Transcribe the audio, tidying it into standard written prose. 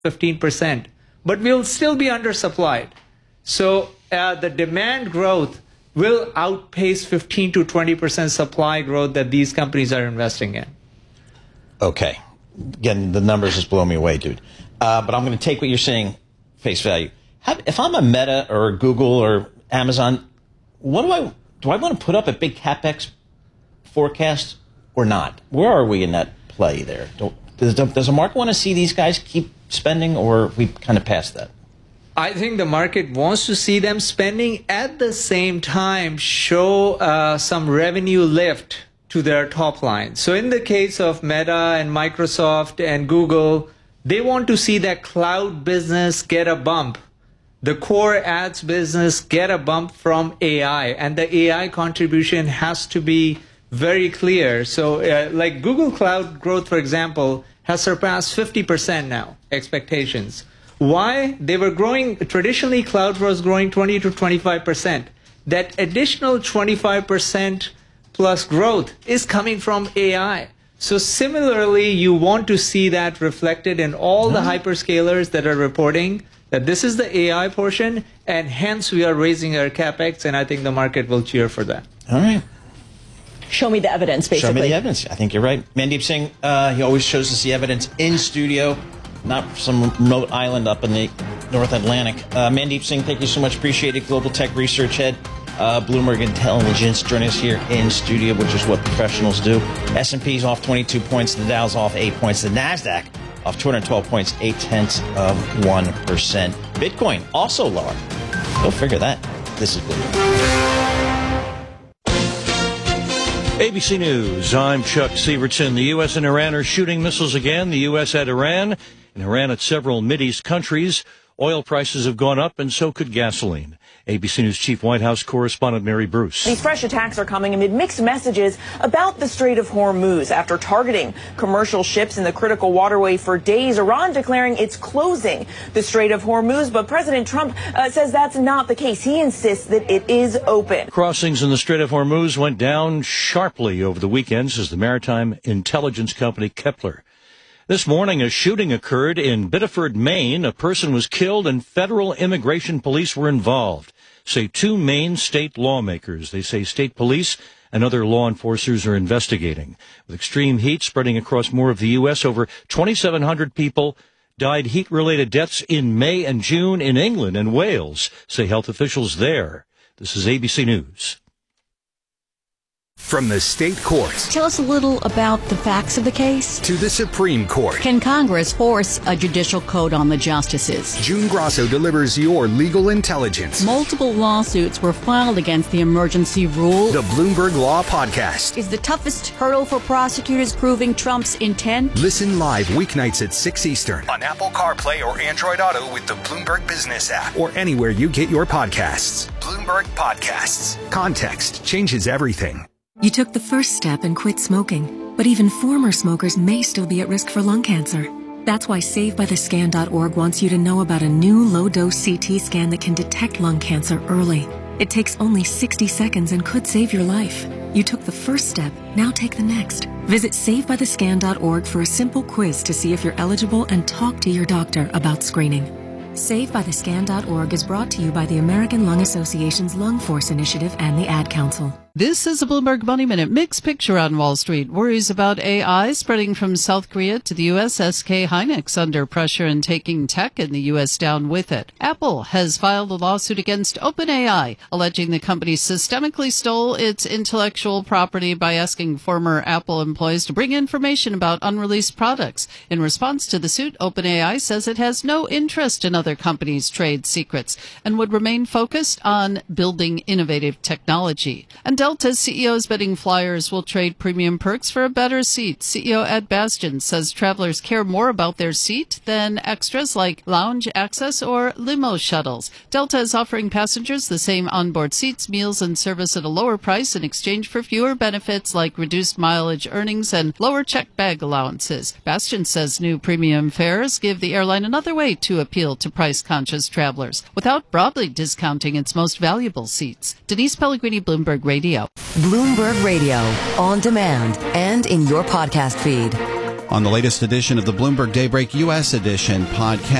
15%, but we'll still be undersupplied. So the demand growth will outpace 15 to 20% supply growth that these companies are investing in. Okay. Again, the numbers just blow me away, dude. But I'm going to take what you're saying face value. If I'm a Meta or Google or Amazon, do I want to put up a big CapEx forecast or not? Where are we in that play there? Does the market want to see these guys keep spending, or we kind of past that? I think the market wants to see them spending, at the same time show some revenue lift to their top line. So in the case of Meta and Microsoft and Google, they want to see that cloud business get a bump, the core ads business get a bump from AI, and the AI contribution has to be very clear. So like Google Cloud growth, for example, has surpassed 50% now, expectations. Why? They were growing, traditionally cloud was growing 20 to 25%. That additional 25% plus growth is coming from AI. So similarly, you want to see that reflected in all the hyperscalers that are reporting that this is the AI portion, and hence we are raising our CapEx, and I think the market will cheer for that. All right. Show me the evidence, basically. Show me the evidence. I think you're right. Mandeep Singh, he always shows us the evidence in studio, not some remote island up in the North Atlantic. Mandeep Singh, thank you so much. Appreciate it. Global Tech Research Head, Bloomberg Intelligence, joining us here in studio, which is what professionals do. S&P's off 22 points. The Dow's off 8 points. The NASDAQ off 212 points, 0.8%. Bitcoin also lower. Go figure that. This is Bloomberg. ABC News, I'm Chuck Sievertson. The U.S. and Iran are shooting missiles again. The U.S. at Iran, and Iran at several Mideast countries. Oil prices have gone up, and so could gasoline. ABC News Chief White House correspondent Mary Bruce. These fresh attacks are coming amid mixed messages about the Strait of Hormuz. After targeting commercial ships in the critical waterway for days, Iran declaring it's closing the Strait of Hormuz. But President Trump says that's not the case. He insists that it is open. Crossings in the Strait of Hormuz went down sharply over the weekend, says the maritime intelligence company Kepler. This morning, a shooting occurred in Biddeford, Maine. A person was killed and federal immigration police were involved, say two Maine state lawmakers. They say state police and other law enforcers are investigating. With extreme heat spreading across more of the U.S., over 2,700 people died heat-related deaths in May and June in England and Wales, say health officials there. This is ABC News. From the state courts. Tell us a little about the facts of the case. To the Supreme Court. Can Congress force a judicial code on the justices? June Grasso delivers your legal intelligence. Multiple lawsuits were filed against the emergency rule. The Bloomberg Law Podcast. Is the toughest hurdle for prosecutors proving Trump's intent? Listen live weeknights at 6 Eastern on Apple CarPlay or Android Auto with the Bloomberg Business app or anywhere you get your podcasts. Bloomberg Podcasts. Context changes everything. You took the first step and quit smoking, but even former smokers may still be at risk for lung cancer. That's why SaveByTheScan.org wants you to know about a new low-dose CT scan that can detect lung cancer early. It takes only 60 seconds and could save your life. You took the first step, now take the next. Visit SaveByTheScan.org for a simple quiz to see if you're eligible and talk to your doctor about screening. SaveByTheScan.org is brought to you by the American Lung Association's Lung Force Initiative and the Ad Council. This is a Bloomberg Money Minute. Mixed picture on Wall Street. Worries about AI spreading from South Korea to the U.S. SK Hynix under pressure and taking tech in the U.S. down with it. Apple has filed a lawsuit against OpenAI, alleging the company systemically stole its intellectual property by asking former Apple employees to bring information about unreleased products. In response to the suit, OpenAI says it has no interest in other companies' trade secrets and would remain focused on building innovative technology. And Delta's CEO is betting flyers will trade premium perks for a better seat. CEO Ed Bastian says travelers care more about their seat than extras like lounge access or limo shuttles. Delta is offering passengers the same onboard seats, meals, and service at a lower price in exchange for fewer benefits like reduced mileage earnings and lower checked bag allowances. Bastian says new premium fares give the airline another way to appeal to price-conscious travelers without broadly discounting its most valuable seats. Denise Pellegrini, Bloomberg Radio. Bloomberg Radio, on demand and in your podcast feed. on the latest edition of the Bloomberg Daybreak U.S. Edition podcast.